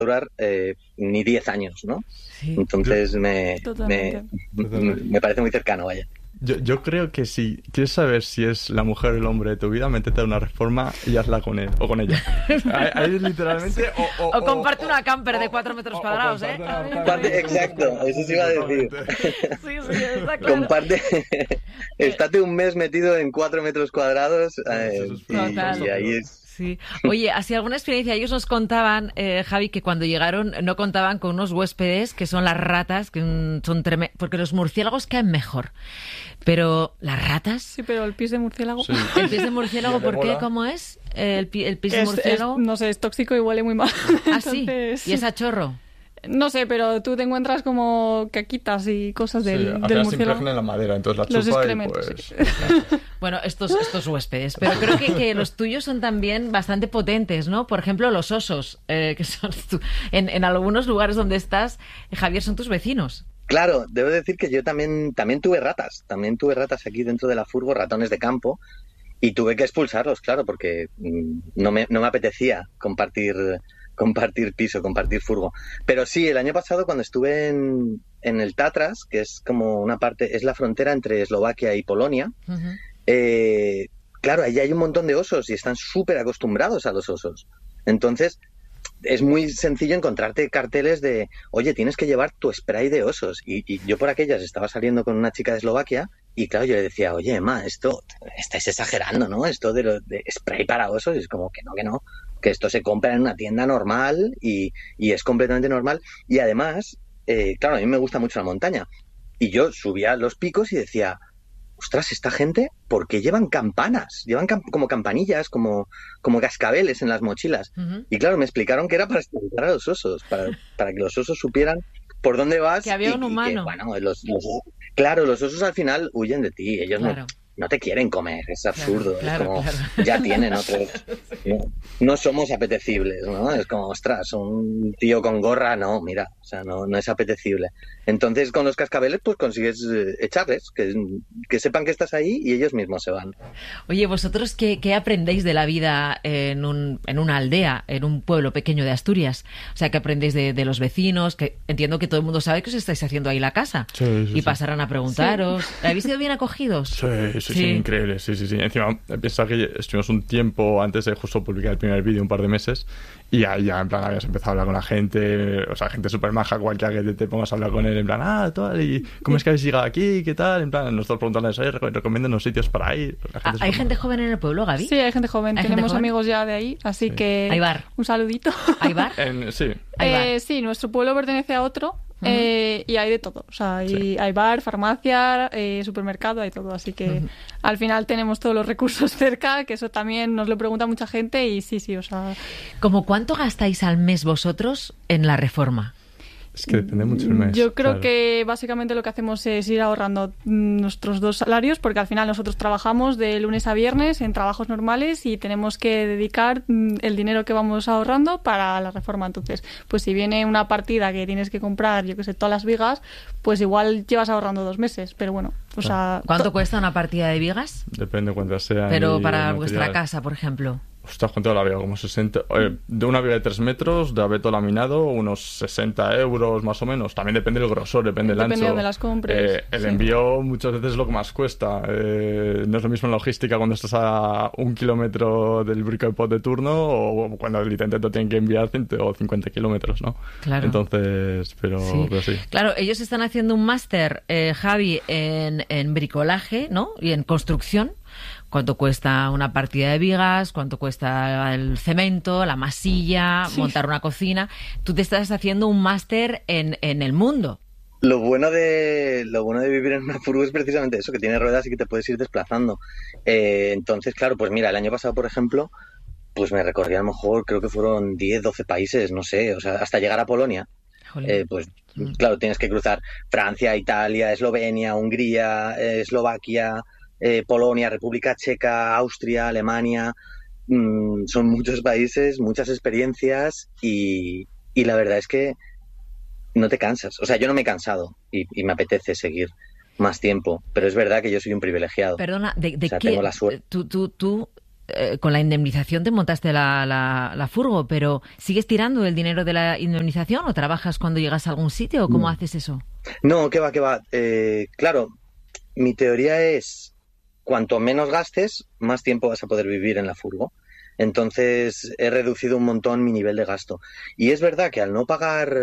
durar ni 10 años, ¿no? Sí. Entonces Totalmente. me parece muy cercano, vaya. Yo creo que si quieres saber si es la mujer o el hombre de tu vida, métete a una reforma y hazla con él o con ella. Ahí literalmente... O comparte una camper de 4 metros cuadrados, ¿eh? Exacto, eso sí iba a decir. Sí, está claro. Comparte, estate un mes metido en 4 metros cuadrados Total. y ahí es... Sí. Oye, así alguna experiencia. Ellos nos contaban, Javi, que cuando llegaron no contaban con unos huéspedes que son las ratas, que son tremendos, porque los murciélagos caen mejor. Pero las ratas... Sí, pero el pis de murciélago... Sí. ¿El pis de murciélago por qué? ¿Cómo es? ¿El pis de murciélago? no sé, es tóxico y huele muy mal. Ah, sí. ¿Y es a chorro? No sé, pero tú te encuentras como caquitas y cosas del murciélago. Se murciélago. impregna en la madera, entonces la Los chupa y excrementos, pues... sí. Bueno, estos huéspedes. Pero creo que los tuyos son también bastante potentes, ¿no? Por ejemplo, los osos, que son en algunos lugares donde estás, Javier, son tus vecinos. Claro, debo decir que yo también tuve ratas. También tuve ratas aquí dentro de la furgo, ratones de campo. Y tuve que expulsarlos, claro, porque no me apetecía compartir piso, compartir furgo. Pero sí, el año pasado cuando estuve en el Tatras, que es como una parte, es la frontera entre Eslovaquia y Polonia, claro, allí hay un montón de osos y están súper acostumbrados a los osos. Entonces, es muy sencillo encontrarte carteles de, oye, tienes que llevar tu spray de osos. Y yo por aquellas estaba saliendo con una chica de Eslovaquia y claro, yo le decía, oye, Emma, esto estáis exagerando, ¿no? Esto de spray para osos, es como que no, que esto se compra en una tienda normal y es completamente normal. Y además, claro, a mí me gusta mucho la montaña. Y yo subía los picos y decía, ostras, esta gente, ¿por qué llevan campanas? Llevan como campanillas, como cascabeles en las mochilas. Uh-huh. Y claro, me explicaron que era para espantar a los osos, para que los osos supieran por dónde vas. Que había un humano. Que, bueno, claro, los osos al final huyen de ti, ellos claro. no te quieren comer, es absurdo, claro, es como, claro. ya tienen otros, no somos apetecibles, ¿no? Es como, ostras, un tío con gorra, no, mira, o sea, no es apetecible. Entonces, con los cascabeles, pues consigues echarles, que sepan que estás ahí y ellos mismos se van. Oye, ¿vosotros qué aprendéis de la vida en una aldea, en un pueblo pequeño de Asturias? O sea, ¿qué aprendéis de los vecinos? Que entiendo que todo el mundo sabe que os estáis haciendo ahí la casa. Sí, pasarán a preguntaros. Sí. ¿Habéis sido bien acogidos? Sí, increíble, sí. Encima, piensa que estuvimos un tiempo antes de justo publicar el primer vídeo, un par de meses, y ahí ya, en plan, habías empezado a hablar con la gente, o sea, gente súper maja, cualquiera que te pongas a hablar con él, en plan, tal, y ¿cómo es que habéis llegado aquí? ¿Qué tal? En plan, nosotros preguntándoles, recomiéndanos sitios para ir. ¿Hay gente joven en el pueblo, Gaby? Sí, hay gente joven, tenemos amigos ya de ahí, así que... Aybar. Un saludito. ¿Aybar? Sí. Sí, nuestro pueblo pertenece a otro. Y hay de todo, o sea, hay bar, farmacia, supermercado, hay todo, así que al final tenemos todos los recursos cerca, que eso también nos lo pregunta mucha gente y sí, o sea... ¿Cómo cuánto gastáis al mes vosotros en la reforma? Es que depende mucho el mes. Yo creo que básicamente lo que hacemos es ir ahorrando nuestros 2 salarios, porque al final nosotros trabajamos de lunes a viernes en trabajos normales y tenemos que dedicar el dinero que vamos ahorrando para la reforma. Entonces, pues si viene una partida que tienes que comprar, yo que sé, todas las vigas, pues igual llevas ahorrando 2 meses, pero bueno, o sea... ¿Cuánto cuesta una partida de vigas? Depende cuántas sean. Pero para vuestra casa, por ejemplo... Ostras, ¿cuánto la viga? Como 60... de una viga de 3 metros, de abeto laminado, unos 60 euros más o menos. También depende del grosor, depende del ancho. Depende de donde las compres. El envío muchas veces es lo que más cuesta. No es lo mismo en logística cuando estás a 1 kilómetro del brico de pot de turno o cuando el intento tienen que enviar 150 kilómetros, ¿no? Claro. Entonces, pero sí. Claro, ellos están haciendo un máster, Javi, en bricolaje, ¿no? Y en construcción. ¿Cuánto cuesta una partida de vigas? ¿Cuánto cuesta el cemento, la masilla, montar una cocina? Tú te estás haciendo un máster en el mundo. Lo bueno de vivir en una furgo es precisamente eso, que tiene ruedas y que te puedes ir desplazando. Entonces, claro, pues mira, el año pasado, por ejemplo, pues me recorrí a lo mejor, creo que fueron 10, 12 países, no sé, o sea, hasta llegar a Polonia. Pues claro, tienes que cruzar Francia, Italia, Eslovenia, Hungría, Eslovaquia... Polonia, República Checa, Austria, Alemania, son muchos países, muchas experiencias y la verdad es que no te cansas. O sea, yo no me he cansado y me apetece seguir más tiempo, pero es verdad que yo soy un privilegiado. Perdona, ¿de o sea, qué? Tengo la suerte. Tú con la indemnización te montaste la furgo, pero ¿sigues tirando el dinero de la indemnización o trabajas cuando llegas a algún sitio o cómo haces eso? No, que va. Claro, mi teoría es, cuanto menos gastes, más tiempo vas a poder vivir en la furgo. Entonces he reducido un montón mi nivel de gasto. Y es verdad que al no pagar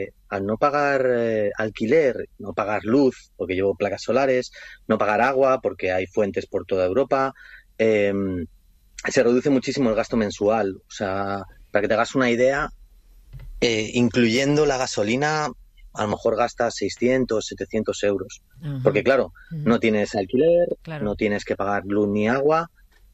alquiler, no pagar luz, porque llevo placas solares, no pagar agua, porque hay fuentes por toda Europa, se reduce muchísimo el gasto mensual. O sea, para que te hagas una idea, incluyendo la gasolina, a lo mejor gastas 600, 700 euros. Uh-huh. Porque claro, no tienes alquiler, no tienes que pagar luz ni agua,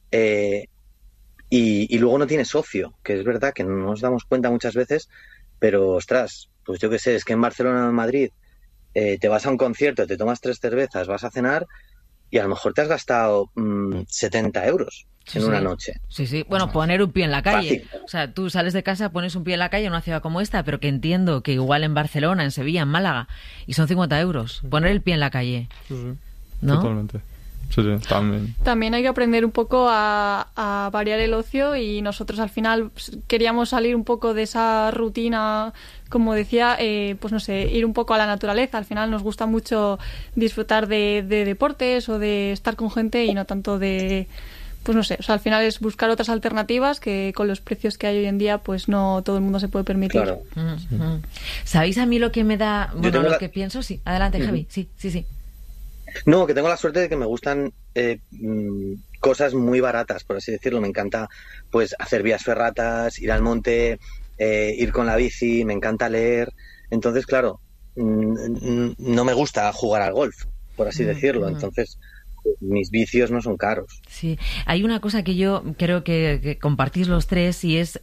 y luego no tienes ocio, que es verdad que no nos damos cuenta muchas veces, pero ostras, pues yo qué sé, es que en Barcelona o en Madrid te vas a un concierto, te tomas 3 cervezas, vas a cenar y a lo mejor te has gastado 70 euros en una noche. Sí. Bueno, poner un pie en la calle. Fácil. O sea, tú sales de casa, pones un pie en la calle en una ciudad como esta, pero que entiendo que igual en Barcelona, en Sevilla, en Málaga, y son 50 euros. Poner el pie en la calle. Sí. ¿No? Totalmente. Sí, también. También hay que aprender un poco a variar el ocio, y nosotros al final queríamos salir un poco de esa rutina, como decía, pues no sé, ir un poco a la naturaleza. Al final nos gusta mucho disfrutar de deportes o de estar con gente y no tanto de... Pues no sé, o sea, al final es buscar otras alternativas que con los precios que hay hoy en día, pues no todo el mundo se puede permitir. Claro. Uh-huh. ¿Sabéis a mí lo que me da... Bueno, lo que pienso, sí. Adelante, Javi. Sí. No, que tengo la suerte de que me gustan cosas muy baratas, por así decirlo. Me encanta pues hacer vías ferratas, ir al monte, ir con la bici, me encanta leer. Entonces, claro, no me gusta jugar al golf, por así decirlo. Entonces, mis vicios no son caros. Sí, hay una cosa que yo creo que compartís los tres y es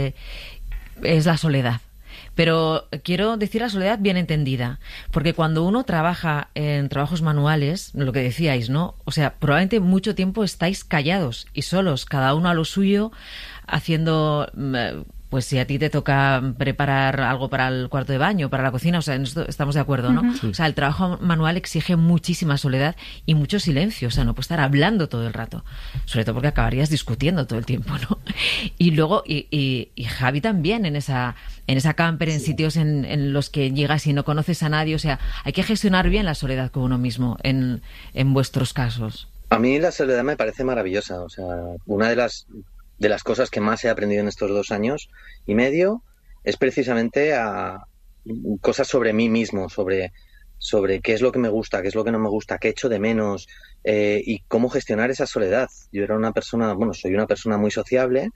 la soledad. Pero quiero decir la soledad bien entendida, porque cuando uno trabaja en trabajos manuales, lo que decíais, ¿no? O sea, probablemente mucho tiempo estáis callados y solos, cada uno a lo suyo, haciendo... Pues si a ti te toca preparar algo para el cuarto de baño, para la cocina, o sea, en esto estamos de acuerdo, ¿no? Sí. O sea, el trabajo manual exige muchísima soledad y mucho silencio, o sea, no puedes estar hablando todo el rato, sobre todo porque acabarías discutiendo todo el tiempo, ¿no? Y luego, y Javi también en esa camper, en sitios en los que llegas y no conoces a nadie, o sea, hay que gestionar bien la soledad con uno mismo en vuestros casos. A mí la soledad me parece maravillosa, o sea, una de las cosas que más he aprendido en estos 2 años y medio es precisamente a cosas sobre mí mismo, sobre qué es lo que me gusta, qué es lo que no me gusta, qué echo de menos, y cómo gestionar esa soledad. Yo soy una persona muy sociable,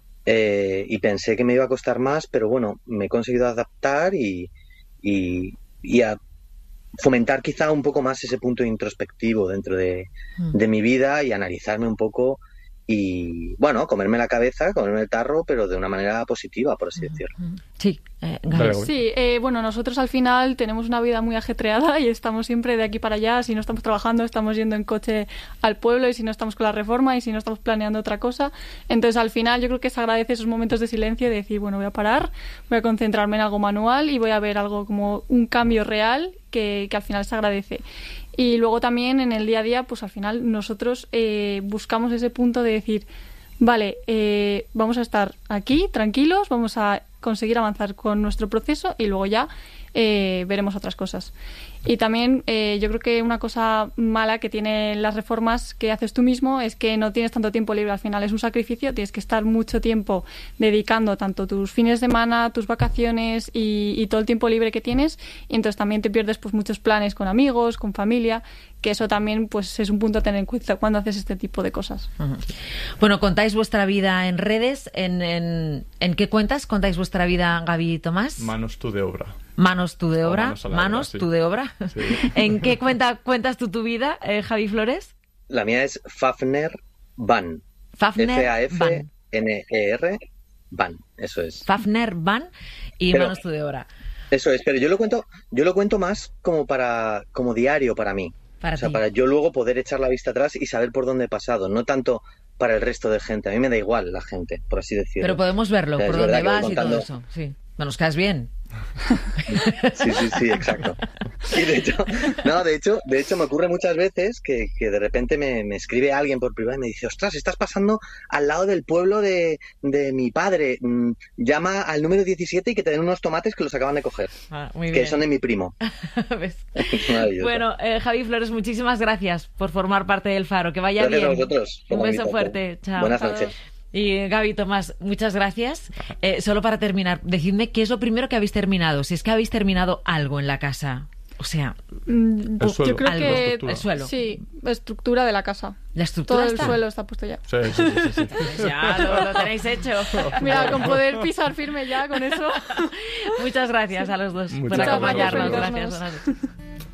y pensé que me iba a costar más, pero bueno, me he conseguido adaptar y a fomentar quizá un poco más ese punto introspectivo dentro de mi vida y analizarme un poco. Y, bueno, comerme la cabeza, comerme el tarro, pero de una manera positiva, por así decirlo. Sí, Sí, bueno, nosotros al final tenemos una vida muy ajetreada y estamos siempre de aquí para allá. Si no estamos trabajando, estamos yendo en coche al pueblo, y si no estamos con la reforma, y si no estamos planeando otra cosa. Entonces, al final, yo creo que se agradece esos momentos de silencio, de decir, bueno, voy a parar, voy a concentrarme en algo manual y voy a ver algo como un cambio real que al final se agradece. Y luego también en el día a día, pues al final nosotros buscamos ese punto de decir, vale, vamos a estar aquí tranquilos, vamos a conseguir avanzar con nuestro proceso y luego ya veremos otras cosas. Y también yo creo que una cosa mala que tienen las reformas que haces tú mismo es que no tienes tanto tiempo libre. Al final es un sacrificio, tienes que estar mucho tiempo dedicando tanto tus fines de semana, tus vacaciones y todo el tiempo libre que tienes, y entonces también te pierdes pues muchos planes con amigos, con familia, que eso también pues es un punto a tener en cuenta cuando haces este tipo de cosas. Uh-huh. Bueno, contáis vuestra vida en redes, ¿en qué cuentas contáis vuestra vida, Gaby y Tomás? Manos tú de obra. Manos tú de obra, manos tú de obra. Sí. ¿En qué cuentas tú tu vida, Javi Flores? La mía es Fafner Van. Fafner Van, eso es. Fafner Van y pero, Manos tú de obra. Eso es, pero yo lo cuento más como diario para mí. Para yo luego poder echar la vista atrás y saber por dónde he pasado, no tanto para el resto de gente. A mí me da igual la gente, por así decirlo. Pero podemos verlo, por dónde vas y todo eso. Sí, nos caes bien. Sí, exacto. Y de hecho me ocurre muchas veces que de repente me escribe alguien por privado y me dice, ostras, estás pasando al lado del pueblo de mi padre, llama al número 17 y que te den unos tomates que los acaban de coger, que son de mi primo. Bueno, Javi Flores, muchísimas gracias por formar parte del Faro, que vaya gracias bien. A vosotros. Un beso fuerte, chao. Buenas noches. Y Gaby, Tomás, muchas gracias. Solo para terminar, decidme qué es lo primero que habéis terminado, si es que habéis terminado algo en la casa. O sea, yo creo que el suelo. Sí, la estructura de la casa. ¿La estructura Todo está? el suelo está puesto ya. Sí. Ya lo tenéis hecho. Mira, con poder pisar firme ya, con eso. Muchas gracias a los dos por Muchas acompañarnos. gracias. Gracias.